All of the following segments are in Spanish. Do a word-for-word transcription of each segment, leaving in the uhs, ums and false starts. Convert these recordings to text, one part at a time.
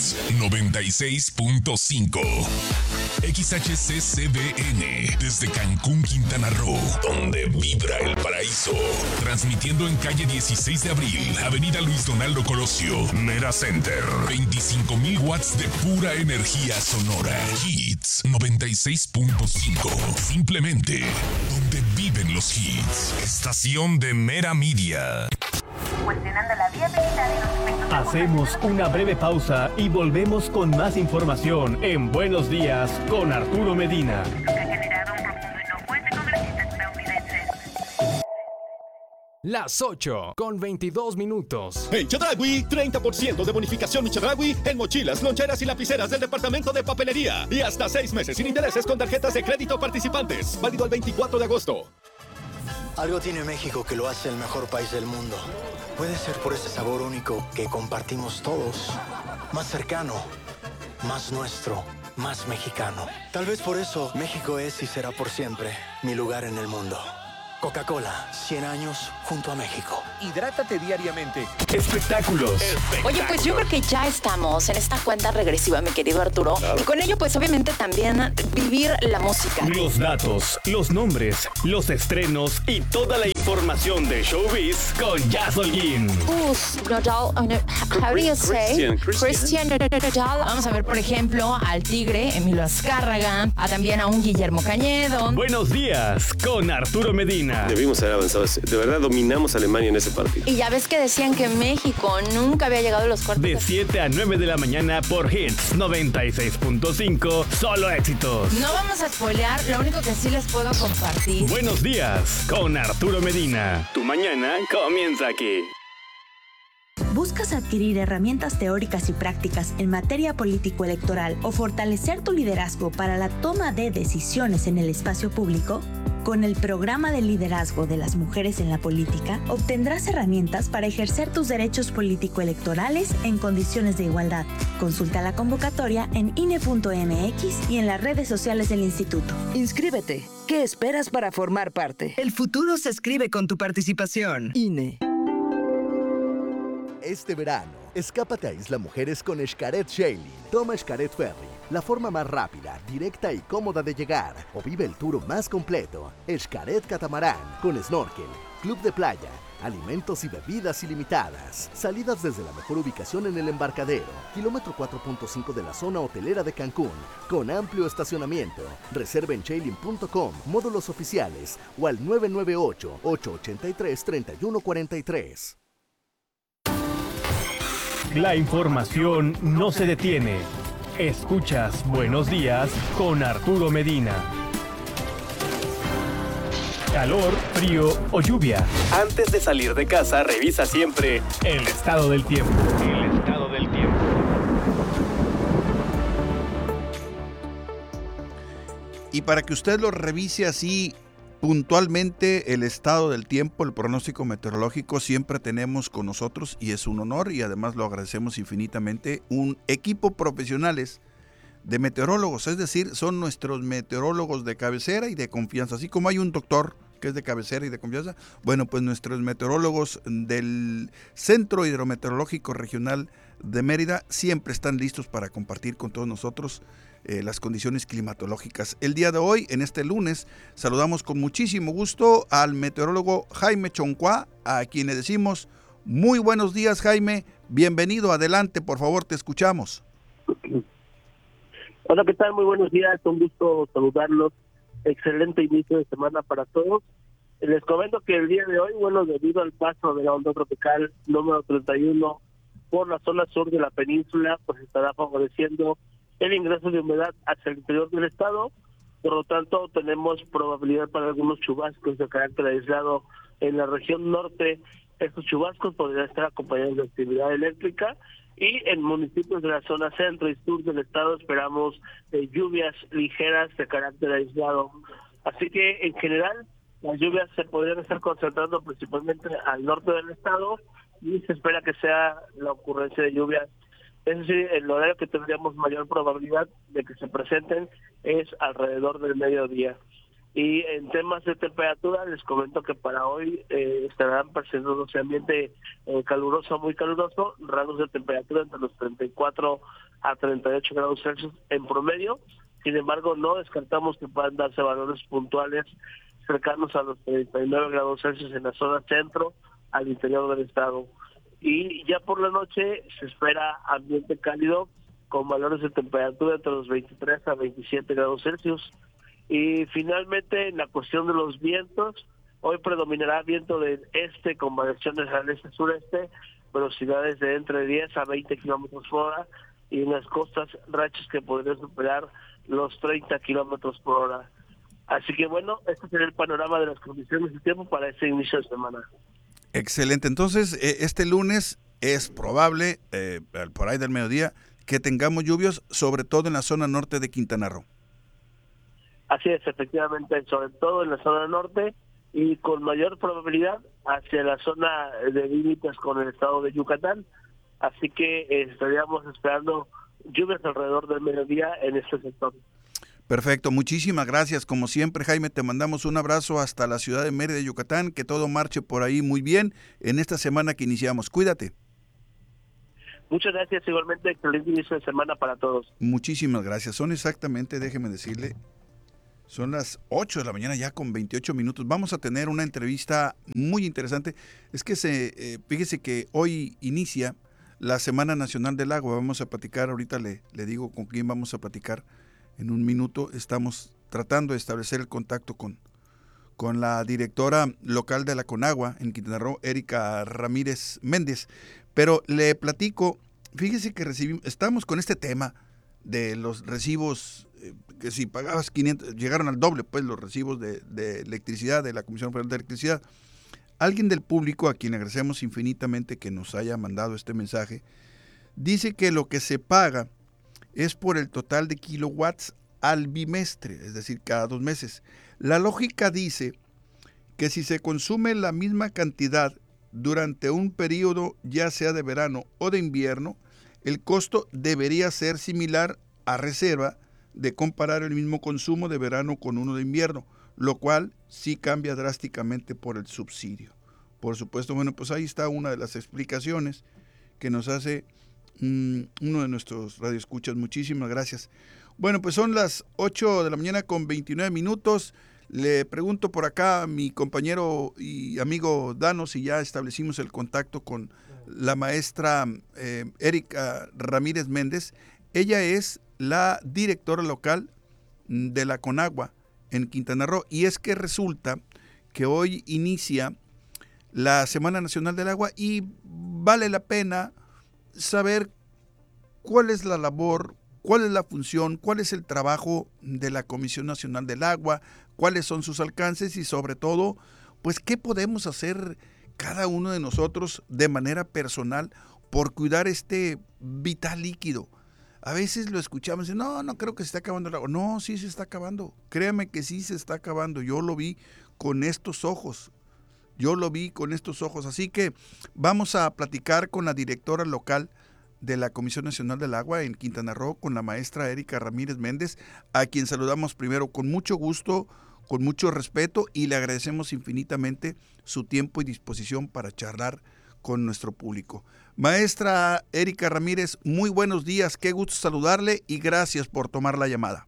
Hits noventa y seis punto cinco. X H C C B N desde Cancún, Quintana Roo, donde vibra el paraíso. Transmitiendo en calle dieciséis de abril, avenida Luis Donaldo Colosio, Mera Center. veinticinco mil watts de pura energía sonora. Hits noventa y seis punto cinco. Simplemente donde viven los hits. Estación de Mera Media. Cuestionando la viabilidad de los efectos. Hacemos una breve pausa y volvemos con más información en Buenos Días con Arturo Medina. Que ha generado un profundo enojo entre congresistas estadounidenses. Las ocho con veintidós minutos. En Chedraui, treinta por ciento de bonificación Chedraui en mochilas, loncheras y lapiceras del departamento de papelería. Y hasta seis meses sin intereses con tarjetas de crédito participantes. Válido el veinticuatro de agosto. Algo tiene México que lo hace el mejor país del mundo. Puede ser por ese sabor único que compartimos todos. Más cercano, más nuestro, más mexicano. Tal vez por eso México es y será por siempre mi lugar en el mundo. Coca-Cola, cien años junto a México. Hidrátate diariamente. Espectáculos. Oye, pues yo creo que ya estamos en esta cuenta regresiva, mi querido Arturo. Claro. Y con ello, pues obviamente también vivir la música. Los datos, los nombres, los estrenos y toda la información de Showbiz con Jazz Holguín. Uf, Nadal, oh no, how do you say? Christian Nadal. Vamos a ver, por ejemplo, al Tigre, Emilio Azcárraga, a también a un Guillermo Cañedo. Buenos días con Arturo Medina. Debimos haber avanzado. De verdad dominamos a Alemania en ese partido. Y ya ves que decían que México nunca había llegado a los cuartos. De siete a nueve de la mañana por Hits noventa y seis punto cinco. Solo éxitos. No vamos a spoilear, lo único que sí les puedo compartir. Buenos días con Arturo Medina. Tu mañana comienza aquí. ¿Buscas adquirir herramientas teóricas y prácticas en materia político-electoral o fortalecer tu liderazgo para la toma de decisiones en el espacio público? Con el programa de liderazgo de las mujeres en la política, obtendrás herramientas para ejercer tus derechos político-electorales en condiciones de igualdad. Consulta la convocatoria en I N E punto M X y en las redes sociales del instituto. Inscríbete. ¿Qué esperas para formar parte? El futuro se escribe con tu participación. I N E. Este verano, escápate a Isla Mujeres con Xcaret Sailing. Toma Xcaret Ferry, la forma más rápida, directa y cómoda de llegar. O vive el tour más completo. Xcaret Catamarán, con snorkel, club de playa, alimentos y bebidas ilimitadas. Salidas desde la mejor ubicación en el embarcadero. Kilómetro cuatro punto cinco de la zona hotelera de Cancún, con amplio estacionamiento. Reserva en sailing punto com, módulos oficiales o al nueve nueve ocho, ocho ocho tres, tres uno cuatro tres. La información no se detiene. Escuchas Buenos Días con Arturo Medina. Calor, frío o lluvia. Antes de salir de casa, revisa siempre el estado del tiempo. El estado del tiempo. Y para que usted lo revise así puntualmente el estado del tiempo, el pronóstico meteorológico, siempre tenemos con nosotros, y es un honor y además lo agradecemos infinitamente, un equipo profesionales de meteorólogos, es decir, son nuestros meteorólogos de cabecera y de confianza, así como hay un doctor que es de cabecera y de confianza, bueno, pues nuestros meteorólogos del Centro Hidrometeorológico Regional de Mérida siempre están listos para compartir con todos nosotros Eh, las condiciones climatológicas. El día de hoy, en este lunes, saludamos con muchísimo gusto al meteorólogo Jaime Choncuá, a quien le decimos muy buenos días, Jaime, bienvenido, adelante, por favor, te escuchamos. Hola, ¿qué tal? Muy buenos días, un gusto saludarlos, excelente inicio de semana para todos. Les comento que el día de hoy, bueno, debido al paso de la onda tropical número treinta y uno por la zona sur de la península, pues estará favoreciendo el ingreso de humedad hacia el interior del estado, por lo tanto tenemos probabilidad para algunos chubascos de carácter aislado en la región norte. Estos chubascos podrían estar acompañados de actividad eléctrica y en municipios de la zona centro y sur del estado esperamos eh, lluvias ligeras de carácter aislado. Así que en general las lluvias se podrían estar concentrando principalmente al norte del estado y se espera que sea la ocurrencia de lluvias. Es decir, el horario que tendríamos mayor probabilidad de que se presenten es alrededor del mediodía. Y en temas de temperatura, les comento que para hoy eh, estarán presentándose ambiente eh, caluroso, muy caluroso, rangos de temperatura entre los treinta y cuatro a treinta y ocho grados Celsius en promedio. Sin embargo, no descartamos que puedan darse valores puntuales cercanos a los treinta y nueve grados Celsius en la zona centro, al interior del estado. Y ya por la noche se espera ambiente cálido con valores de temperatura entre los veintitrés a veintisiete grados Celsius. Y finalmente, en la cuestión de los vientos, hoy predominará viento del este con variaciones al este-sureste, velocidades de entre diez a veinte kilómetros por hora, y en las costas rachas que podrían superar los treinta kilómetros por hora. Así que bueno, este será el panorama de las condiciones de tiempo para este inicio de semana. Excelente. Entonces, eh, este lunes es probable, eh, por ahí del mediodía, que tengamos lluvias, sobre todo en la zona norte de Quintana Roo. Así es, efectivamente, sobre todo en la zona norte y con mayor probabilidad hacia la zona de límites con el estado de Yucatán. Así que eh, estaríamos esperando lluvias alrededor del mediodía en este sector. Perfecto, muchísimas gracias. Como siempre, Jaime, te mandamos un abrazo hasta la ciudad de Mérida, Yucatán. Que todo marche por ahí muy bien en esta semana que iniciamos. Cuídate. Muchas gracias, igualmente, excelente inicio de semana para todos. Muchísimas gracias. Son exactamente, déjeme decirle, son las ocho de la mañana ya con veintiocho minutos. Vamos a tener una entrevista muy interesante. Es que se, eh, fíjese que hoy inicia la Semana Nacional del Agua. Vamos a platicar, ahorita le, le digo con quién vamos a platicar en un minuto. Estamos tratando de establecer el contacto con, con la directora local de la Conagua en Quintana Roo, Erika Ramírez Méndez. Pero le platico, fíjese que recibimos, estamos con este tema de los recibos, eh, que si pagabas quinientos, llegaron al doble, pues, los recibos de, de electricidad de la Comisión Federal de Electricidad. Alguien del público, a quien agradecemos infinitamente que nos haya mandado este mensaje, dice que lo que se paga es por el total de kilowatts al bimestre, es decir, cada dos meses. La lógica dice que si se consume la misma cantidad durante un periodo, ya sea de verano o de invierno, el costo debería ser similar a reserva de comparar el mismo consumo de verano con uno de invierno, lo cual sí cambia drásticamente por el subsidio. Por supuesto, bueno, pues ahí está una de las explicaciones que nos hace mmm, uno de nuestros radioescuchas. Muchísimas gracias. Bueno, pues son las ocho de la mañana con veintinueve minutos. Le pregunto por acá a mi compañero y amigo Dano si ya establecimos el contacto con la maestra eh, Erika Ramírez Méndez. Ella es la directora local de la Conagua en Quintana Roo, y es que resulta que hoy inicia la Semana Nacional del Agua y vale la pena saber cuál es la labor, cuál es la función, cuál es el trabajo de la Comisión Nacional del Agua, cuáles son sus alcances y sobre todo, pues qué podemos hacer cada uno de nosotros de manera personal por cuidar este vital líquido. A veces lo escuchamos y no, no creo que se esté acabando el agua. No, sí se está acabando. Créame que sí se está acabando. Yo lo vi con estos ojos. Yo lo vi con estos ojos. Así que vamos a platicar con la directora local de la Comisión Nacional del Agua en Quintana Roo, con la maestra Erika Ramírez Méndez, a quien saludamos primero con mucho gusto, con mucho respeto, y le agradecemos infinitamente su tiempo y disposición para charlar con nuestro público. Maestra Erika Ramírez, muy buenos días, qué gusto saludarle y gracias por tomar la llamada.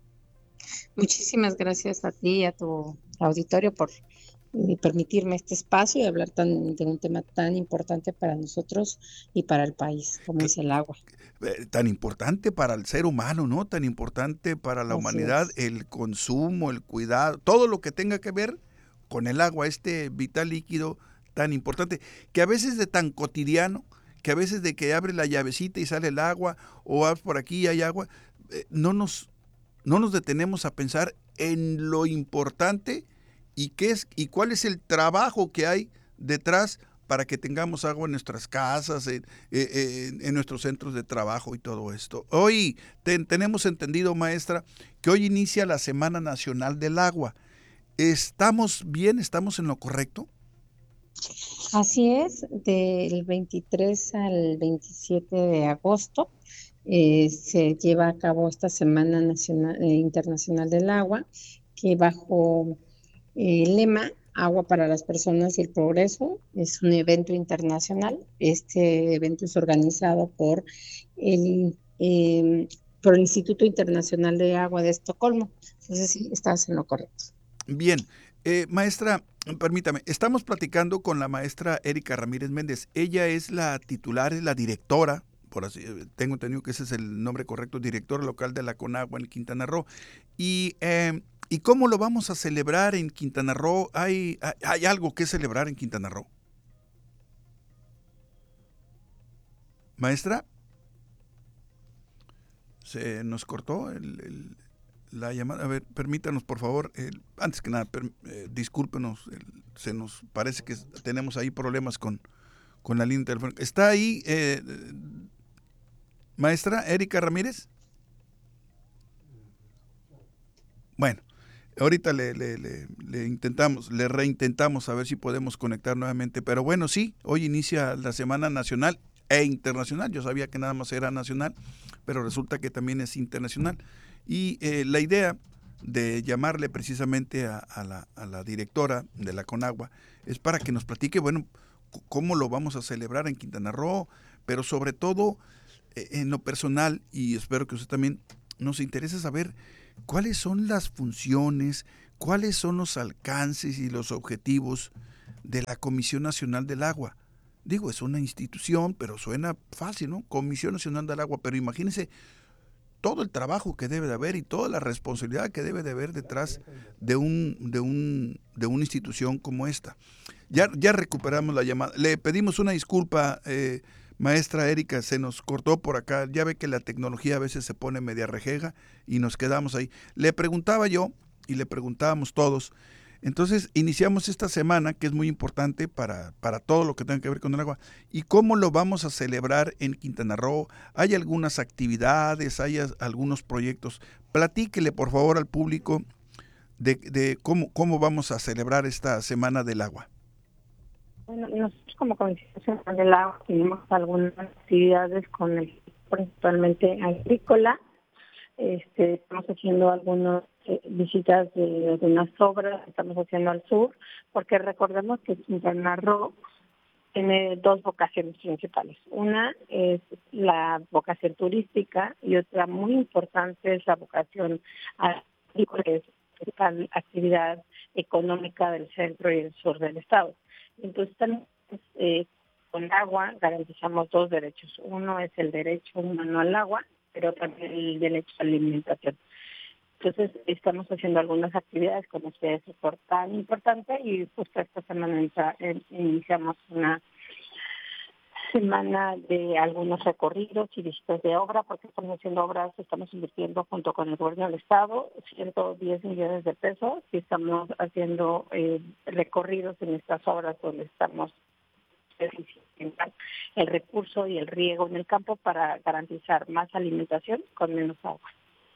Muchísimas gracias a ti y a tu auditorio por eh, permitirme este espacio y hablar tan, de un tema tan importante para nosotros y para el país, como es el agua. Eh, tan importante para el ser humano, ¿no? Tan importante para la Así humanidad, es. El consumo, el cuidado, todo lo que tenga que ver con el agua, este vital líquido tan importante, que a veces de tan cotidiano, que a veces de que abre la llavecita y sale el agua, o abres por aquí y hay agua, eh, no nos, no nos detenemos a pensar en lo importante y qué es y cuál es el trabajo que hay detrás para que tengamos agua en nuestras casas, en, en, en nuestros centros de trabajo y todo esto. Hoy ten, tenemos entendido, maestra, que hoy inicia la Semana Nacional del Agua. ¿Estamos bien? ¿Estamos en lo correcto? Así es, del veintitrés al veintisiete de agosto eh, se lleva a cabo esta Semana Nacional, eh, Internacional del Agua, que que bajo el lema Agua para las Personas y el Progreso es un evento internacional. Este evento es organizado por el, eh, por el Instituto Internacional de Agua de Estocolmo. Entonces sí, estás en lo correcto. Bien, eh, maestra, permítame, estamos platicando con la maestra Erika Ramírez Méndez. Ella es la titular, es la directora, por así, tengo entendido que ese es el nombre correcto, directora local de la CONAGUA en Quintana Roo. Y, eh, ¿y cómo lo vamos a celebrar en Quintana Roo? ¿Hay, hay algo que celebrar en Quintana Roo? Maestra, se nos cortó el, el, la llamada. A ver, permítanos, por favor, el, antes que nada, per, eh, discúlpenos, el, se nos parece que tenemos ahí problemas con, con la línea telefónica. ¿Está ahí, eh, maestra Erika Ramírez? Bueno, ahorita le, le, le, le intentamos, le reintentamos a ver si podemos conectar nuevamente, pero bueno, sí, hoy inicia la Semana Nacional e Internacional. Yo sabía que nada más era nacional, pero resulta que también es internacional. Y eh, la idea de llamarle precisamente a, a, la, a la directora de la CONAGUA es para que nos platique, bueno, cómo lo vamos a celebrar en Quintana Roo, pero sobre todo eh, en lo personal, y espero que usted también nos interese saber cuáles son las funciones, cuáles son los alcances y los objetivos de la Comisión Nacional del Agua. Digo, es una institución, pero suena fácil, ¿no? Comisión Nacional del Agua, pero imagínense todo el trabajo que debe de haber y toda la responsabilidad que debe de haber detrás de un de un de una institución como esta. Ya, ya recuperamos la llamada. Le pedimos una disculpa, eh, maestra Erika, se nos cortó por acá. Ya ve que la tecnología a veces se pone media rejega y nos quedamos ahí. Le preguntaba yo y le preguntábamos todos. Entonces, iniciamos esta semana, que es muy importante para, para todo lo que tenga que ver con el agua. ¿Y cómo lo vamos a celebrar en Quintana Roo? ¿Hay algunas actividades, hay algunos proyectos? Platíquele, por favor, al público de, de cómo, cómo vamos a celebrar esta Semana del Agua. Bueno, nosotros como Comisión Nacional del Agua tenemos algunas actividades con el principalmente agrícola. Este, estamos haciendo algunas eh, visitas de, de unas obras, estamos haciendo al sur, porque recordemos que Quintana Roo tiene dos vocaciones principales. Una es la vocación turística y otra muy importante es la vocación agrícola, que es la actividad económica del centro y el sur del estado. Entonces, también, eh, con agua garantizamos dos derechos. Uno es el derecho humano al agua, pero también el derecho a la alimentación. Entonces, estamos haciendo algunas actividades con este sector tan importante y justo esta semana iniciamos una semana de algunos recorridos y visitas de obra, porque estamos haciendo obras, estamos invirtiendo junto con el gobierno del estado ciento diez millones de pesos y estamos haciendo eh, recorridos en estas obras donde estamos el recurso y el riego en el campo para garantizar más alimentación con menos agua.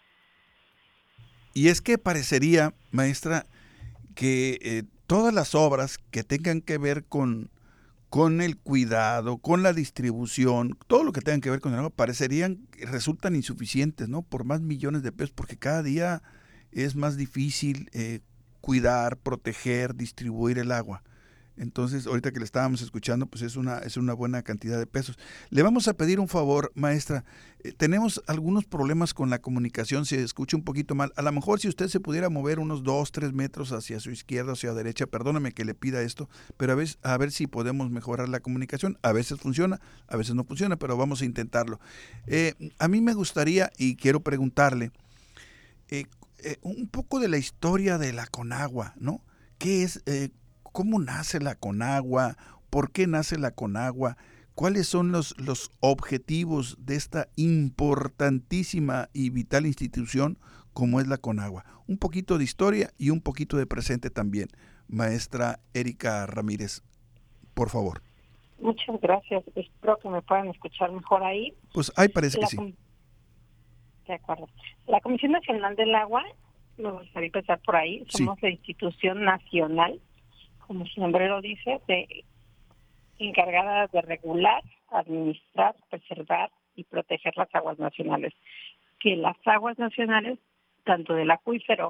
Y es que parecería, maestra, que eh, todas las obras que tengan que ver con, con el cuidado, con la distribución, todo lo que tengan que ver con el agua, parecerían, resultan insuficientes, ¿no? Por más millones de pesos, porque cada día es más difícil eh, cuidar, proteger, distribuir el agua. Entonces, ahorita que le estábamos escuchando, pues es una es una buena cantidad de pesos. Le vamos a pedir un favor, maestra. Eh, tenemos algunos problemas con la comunicación, se escucha un poquito mal. A lo mejor si usted se pudiera mover unos dos, tres metros hacia su izquierda o hacia derecha, perdóname que le pida esto, pero a ver, a ver si podemos mejorar la comunicación. A veces funciona, a veces no funciona, pero vamos a intentarlo. Eh, a mí me gustaría, y quiero preguntarle, eh, eh, un poco de la historia de la CONAGUA, ¿no? ¿Qué es... Eh, ¿Cómo nace la CONAGUA? ¿Por qué nace la CONAGUA? ¿Cuáles son los, los objetivos de esta importantísima y vital institución como es la CONAGUA? Un poquito de historia y un poquito de presente también. Maestra Erika Ramírez, por favor. Muchas gracias. Espero que me puedan escuchar mejor ahí. Pues ahí parece la que sí. De acuerdo. La Comisión Nacional del Agua, me gustaría empezar por ahí, somos sí. la institución nacional, como su nombre lo dice, de, encargada de regular, administrar, preservar y proteger las aguas nacionales. Que las aguas nacionales, tanto del acuífero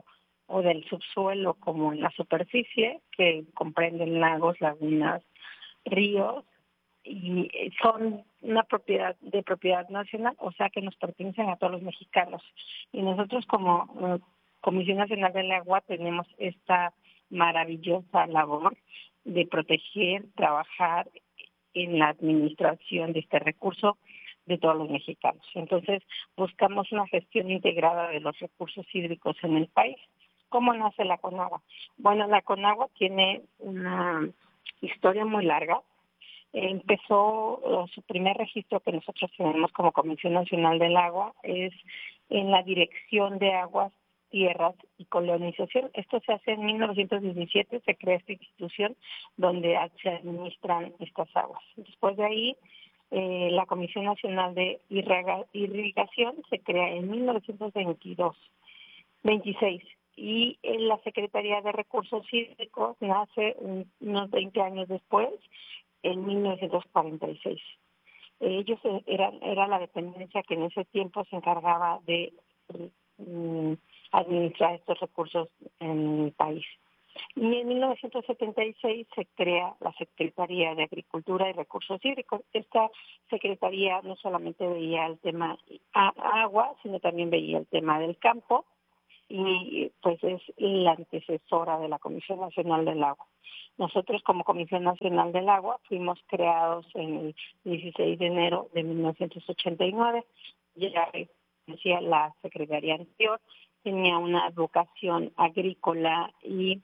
o del subsuelo como en la superficie, que comprenden lagos, lagunas, ríos, y son una propiedad de propiedad nacional, o sea que nos pertenecen a todos los mexicanos. Y nosotros como uh, Comisión Nacional del Agua tenemos esta maravillosa labor de proteger, trabajar en la administración de este recurso de todos los mexicanos. Entonces, buscamos una gestión integrada de los recursos hídricos en el país. ¿Cómo nace la CONAGUA? Bueno, la CONAGUA tiene una historia muy larga. Empezó, su primer registro que nosotros tenemos como Comisión Nacional del Agua es en la Dirección de Aguas, Tierras y Colonización. Esto se hace en mil novecientos diecisiete, se crea esta institución donde se administran estas aguas. Después de ahí, eh, la Comisión Nacional de Irrigación se crea en mil novecientos veintidós, veintiséis. Y en la Secretaría de Recursos Hídricos nace unos veinte años después, en mil novecientos cuarenta y seis. Ellos eran era la dependencia que en ese tiempo se encargaba de um, administrar estos recursos en el país. Y en mil novecientos setenta y seis se crea la Secretaría de Agricultura y Recursos Hídricos. Esta secretaría no solamente veía el tema agua, sino también veía el tema del campo, y pues es la antecesora de la Comisión Nacional del Agua. Nosotros como Comisión Nacional del Agua fuimos creados en el dieciséis de enero de mil novecientos ochenta y nueve. Ya decía la secretaría anterior, tenía una vocación agrícola y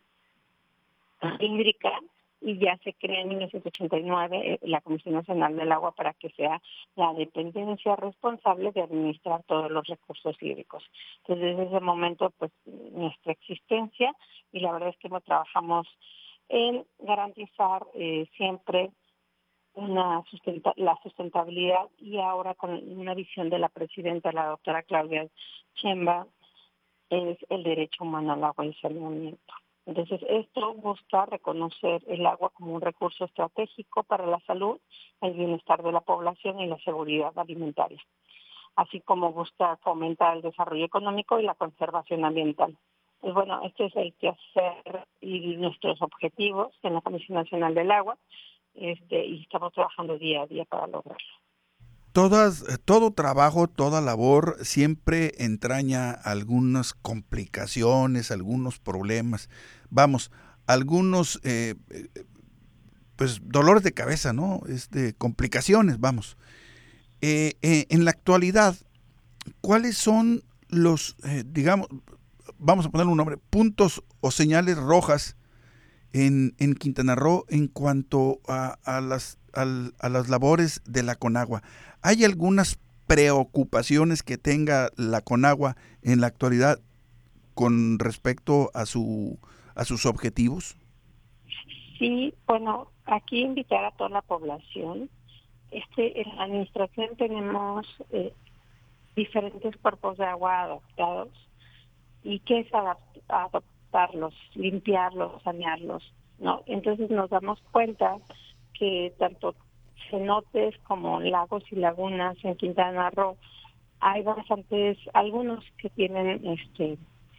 hídrica, y ya se crea en mil novecientos ochenta y nueve la Comisión Nacional del Agua para que sea la dependencia responsable de administrar todos los recursos hídricos. Entonces, desde ese momento, pues, nuestra existencia, y la verdad es que no trabajamos en garantizar eh, siempre una sustenta- la sustentabilidad, y ahora con una visión de la presidenta, la doctora Claudia Sheinbaum, es el derecho humano al agua y saneamiento. Entonces, esto busca reconocer el agua como un recurso estratégico para la salud, el bienestar de la población y la seguridad alimentaria, así como busca fomentar el desarrollo económico y la conservación ambiental. Pues bueno, este es el quehacer y nuestros objetivos en la Comisión Nacional del Agua, este, y estamos trabajando día a día para lograrlo. Todas, todo trabajo, toda labor siempre entraña algunas complicaciones, algunos problemas, vamos, algunos eh, pues dolores de cabeza, ¿no? Este, complicaciones, vamos. Eh, eh, en la actualidad, ¿cuáles son los, eh, digamos, vamos a ponerle un nombre, puntos o señales rojas en, en Quintana Roo en cuanto a, a las Al, a las labores de la CONAGUA? ¿Hay algunas preocupaciones que tenga la CONAGUA en la actualidad con respecto a su a sus objetivos? Sí, bueno, aquí invitar a toda la población. Este, en la administración tenemos eh, diferentes cuerpos de agua adoptados, y que es adapt- adoptarlos, limpiarlos, sanearlos, ¿no? Entonces nos damos cuenta que tanto cenotes como lagos y lagunas en Quintana Roo hay bastantes, algunos que tienen este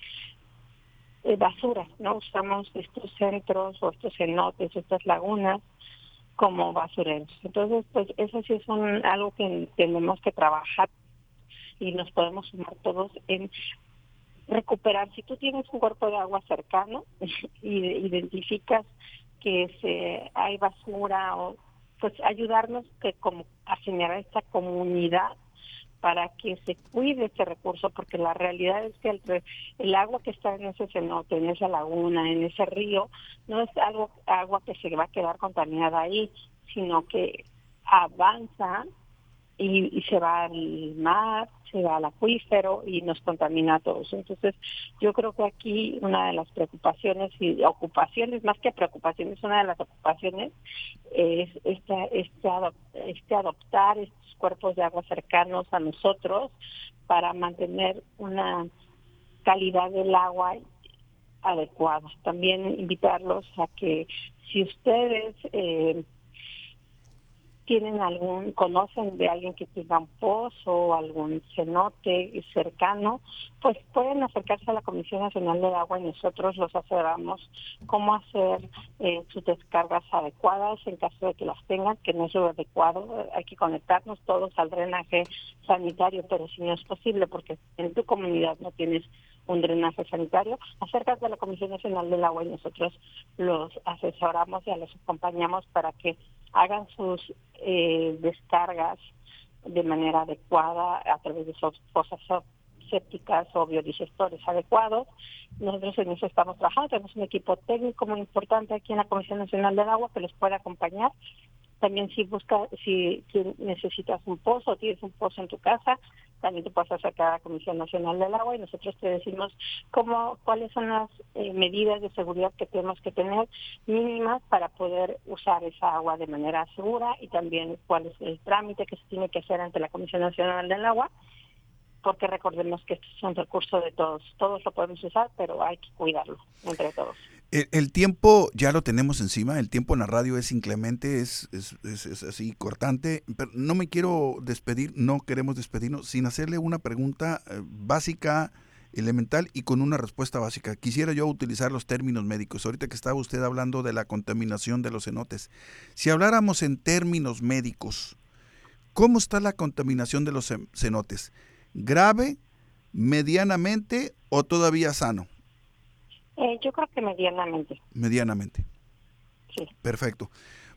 eh, basura, ¿no? Usamos estos centros o estos cenotes, estas lagunas como basureros. Entonces, pues eso sí es un, algo que tenemos que trabajar, y nos podemos sumar todos en recuperar. Si tú tienes un cuerpo de agua cercano y identificas que se, hay basura, o pues ayudarnos que como a generar esta comunidad para que se cuide este recurso, porque la realidad es que el, el agua que está en ese cenote, en esa laguna, en ese río, no es algo agua que se va a quedar contaminada ahí, sino que avanza y, y se va al mar, se va al acuífero y nos contamina a todos. Entonces, yo creo que aquí una de las preocupaciones y ocupaciones, más que preocupaciones, una de las ocupaciones es esta, este, este adoptar estos cuerpos de agua cercanos a nosotros para mantener una calidad del agua adecuada. También invitarlos a que si ustedes eh, tienen algún, conocen de alguien que tenga un pozo o algún cenote cercano, pues pueden acercarse a la Comisión Nacional del Agua y nosotros los asesoramos cómo hacer eh, sus descargas adecuadas en caso de que las tengan, que no es lo adecuado. Hay que conectarnos todos al drenaje sanitario, pero si no es posible porque en tu comunidad no tienes un drenaje sanitario, acércate a la Comisión Nacional del Agua y nosotros los asesoramos y los acompañamos para que hagan sus eh, descargas de manera adecuada a través de sus fosas sépticas o biodigestores adecuados. Nosotros en eso estamos trabajando, tenemos un equipo técnico muy importante aquí en la Comisión Nacional del Agua que les puede acompañar. También si busca, si, si necesitas un pozo o tienes un pozo en tu casa, también te puedes acercar a la Comisión Nacional del Agua y nosotros te decimos cómo, cuáles son las eh, medidas de seguridad que tenemos que tener mínimas para poder usar esa agua de manera segura y también cuál es el trámite que se tiene que hacer ante la Comisión Nacional del Agua, porque recordemos que esto es un recurso de todos. Todos lo podemos usar, pero hay que cuidarlo entre todos. El, el tiempo ya lo tenemos encima, el tiempo en la radio es inclemente, es, es, es, es así cortante, pero no me quiero despedir, no queremos despedirnos sin hacerle una pregunta eh, básica, elemental y con una respuesta básica. Quisiera yo utilizar los términos médicos, ahorita que estaba usted hablando de la contaminación de los cenotes. Si habláramos en términos médicos, ¿cómo está la contaminación de los cenotes? ¿Grave, medianamente o todavía sano? Eh, yo creo que medianamente. Medianamente. Sí. Perfecto.